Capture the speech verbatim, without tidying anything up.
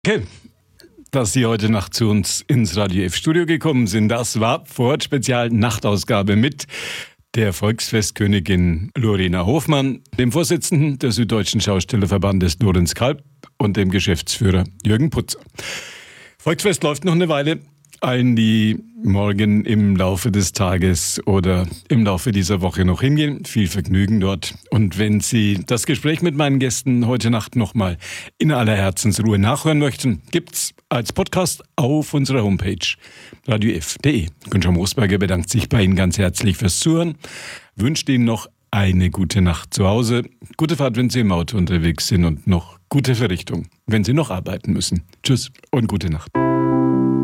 Okay, dass Sie heute Nacht zu uns ins Radio F-Studio gekommen sind, das war Vorort Spezial Nachtausgabe mit der Volksfestkönigin Lorena Hofmann, dem Vorsitzenden des Süddeutschen Schaustellerverbandes Lorenz Kalb und dem Geschäftsführer Jürgen Putzer. Volksfest läuft noch eine Weile. Allen, die morgen im Laufe des Tages oder im Laufe dieser Woche noch hingehen, viel Vergnügen dort. Und wenn Sie das Gespräch mit meinen Gästen heute Nacht nochmal in aller Herzensruhe nachhören möchten, gibt's als Podcast auf unserer Homepage radio f punkt de. Günther Moosberger bedankt sich bei Ihnen ganz herzlich fürs Zuhören, wünscht Ihnen noch eine gute Nacht zu Hause, gute Fahrt, wenn Sie im Auto unterwegs sind und noch gute Verrichtung, wenn Sie noch arbeiten müssen. Tschüss und gute Nacht.